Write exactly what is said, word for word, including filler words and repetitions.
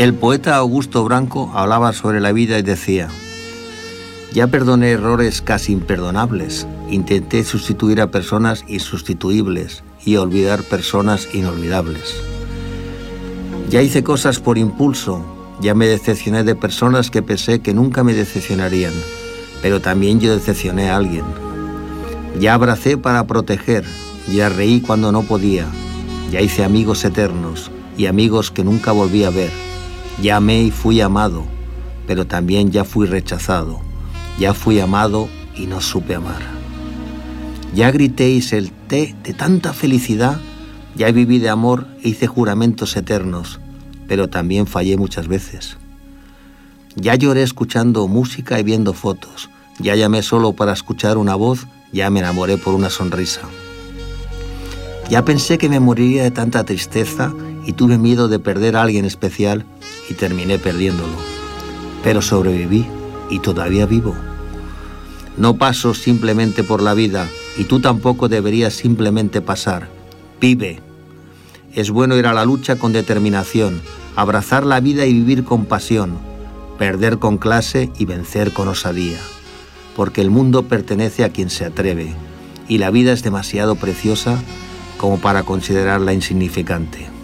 El poeta Augusto Branco hablaba sobre la vida y decía: ya perdoné errores casi imperdonables, intenté sustituir a personas insustituibles y olvidar personas inolvidables. Ya hice cosas por impulso, ya me decepcioné de personas que pensé que nunca me decepcionarían, pero también yo decepcioné a alguien. Ya abracé para proteger, ya reí cuando no podía, ya hice amigos eternos y amigos que nunca volví a ver. Ya amé y fui amado, pero también ya fui rechazado. Ya fui amado y no supe amar. Ya grité y salté de tanta felicidad, ya viví de amor e hice juramentos eternos, pero también fallé muchas veces. Ya lloré escuchando música y viendo fotos, ya llamé solo para escuchar una voz, ya me enamoré por una sonrisa. Ya pensé que me moriría de tanta tristeza y tuve miedo de perder a alguien especial y terminé perdiéndolo. Pero sobreviví y todavía vivo. No paso simplemente por la vida y tú tampoco deberías simplemente pasar. Vive. Es bueno ir a la lucha con determinación, abrazar la vida y vivir con pasión, perder con clase y vencer con osadía. Porque el mundo pertenece a quien se atreve y la vida es demasiado preciosa como para considerarla insignificante.